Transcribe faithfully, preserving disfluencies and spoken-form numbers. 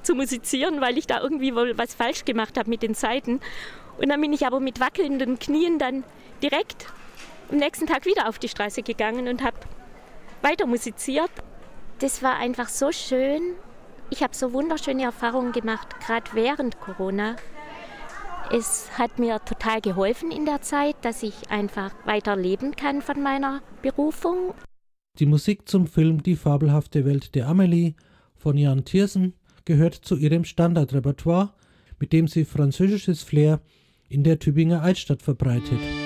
zu musizieren, weil ich da irgendwie wohl was falsch gemacht habe mit den Saiten. Und dann bin ich aber mit wackelnden Knien dann direkt am nächsten Tag wieder auf die Straße gegangen und habe weiter musiziert. Das war einfach so schön. Ich habe so wunderschöne Erfahrungen gemacht, gerade während Corona. Es hat mir total geholfen in der Zeit, dass ich einfach weiter leben kann von meiner Berufung. Die Musik zum Film Die fabelhafte Welt der Amelie von Jan Tiersen gehört zu ihrem Standardrepertoire, mit dem sie französisches Flair in der Tübinger Altstadt verbreitet.